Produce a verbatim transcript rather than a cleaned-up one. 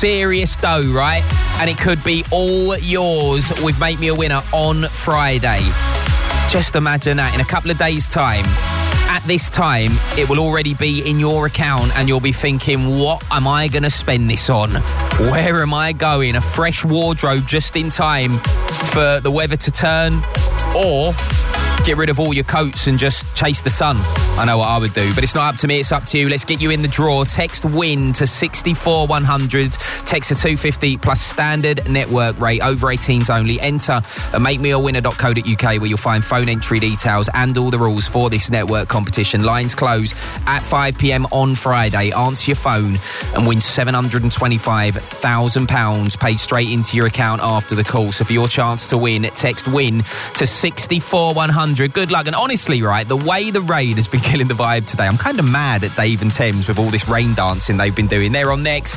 serious dough, right? And it could be all yours with Make Me a Winner on Friday. Just imagine that in a couple of days' time. At this time, it will already be in your account and you'll be thinking, what am I going to spend this on? Where am I going? A fresh wardrobe just in time for the weather to turn? Or get rid of all your coats and just chase the sun. I know what I would do, but it's not up to me, it's up to you. Let's get you in the draw. Text WIN to six four one hundred. Text to two fifty plus standard network rate. Over eighteens only. Enter at make me a winner dot co dot uk where you'll find phone entry details and all the rules for this network competition. Lines close at five p.m. on Friday. Answer your phone and win seven hundred twenty-five thousand pounds paid straight into your account after the call. So for your chance to win, text WIN to six four one hundred. Good luck. And honestly, right, the way the rain has been killing the vibe today, I'm kind of mad at Dave and Thames with all this rain dancing they've been doing. They're on next.